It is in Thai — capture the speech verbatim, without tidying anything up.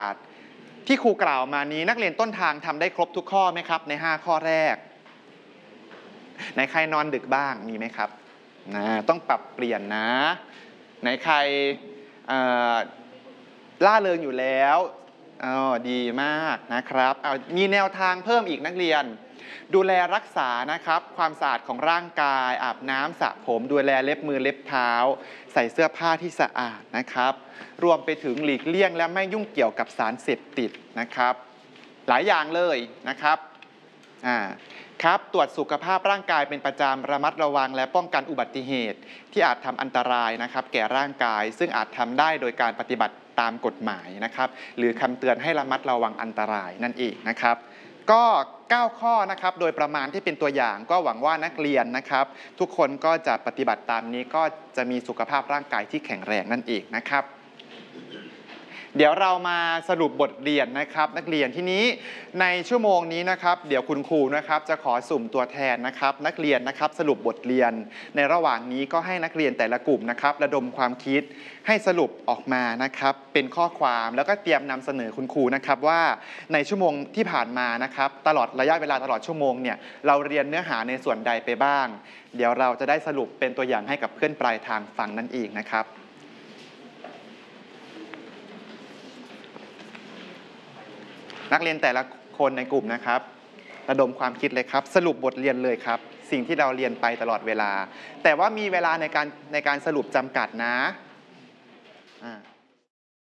ที่ครูกล่าวมานี้นักเรียนต้นทางทำได้ครบทุกข้อไหมครับในห้าข้อแรกไหนใครนอนดึกบ้างมีไหมครับนะต้องปรับเปลี่ยนนะไหนใครล่าเริงอยู่แล้วอ๋อดีมากนะครับเอามีแนวทางเพิ่มอีกนักเรียนดูแลรักษานะครับความสะอาดของร่างกายอาบน้ำสระผมดูแลเล็บมือเล็บเท้าใส่เสื้อผ้าที่สะอาดนะครับรวมไปถึงหลีกเลี่ยงและไม่ยุ่งเกี่ยวกับสารเสพติดนะครับหลายอย่างเลยนะครับอ่าครับตรวจสุขภาพร่างกายเป็นประจำระมัดระวังและป้องกันอุบัติเหตุที่อาจทำอันตรายนะครับแก่ร่างกายซึ่งอาจทำได้โดยการปฏิบัติตามกฎหมายนะครับหรือคำเตือนให้ระมัดระวังอันตรายนั่นเองนะครับก็เก้าข้อนะครับโดยประมาณที่เป็นตัวอย่างก็หวังว่านักเรียนนะครับทุกคนก็จะปฏิบัติตามนี้ก็จะมีสุขภาพร่างกายที่แข็งแรงนั่นเองนะครับเดี๋ยวเรามาสรุปบทเรียนนะครับนักเรียนที่นี้ในชั่วโมงนี้นะครับเดี๋ยวคุณครูนะครับจะขอสุ่มตัวแทนนะครับนักเรียนนะครับสรุปบทเรียนในระหว่างนี้ก็ให้นักเรียนแต่ละกลุ่มนะครับระดมความคิดให้สรุปออกมานะครับเป็นข้อความแล้วก็เตรียมนำเสนอคุณครูนะครับว่าในชั่วโมงที่ผ่านมานะครับตลอดระยะเวลาตลอดชั่วโมงเนี่ยเราเรียนเนื้อหาในส่วนใดไปบ้างเดี๋ยวเราจะได้สรุปเป็นตัวอย่างให้กับเพื่อนปลายทางฟังนั่นเองนะครับนักเรียนแต่ละคนในกลุ่มนะครับระดมความคิดเลยครับสรุปบทเรียนเลยครับสิ่งที่เราเรียนไปตลอดเวลาแต่ว่ามีเวลาในการในการสรุปจำกัดนะอ่า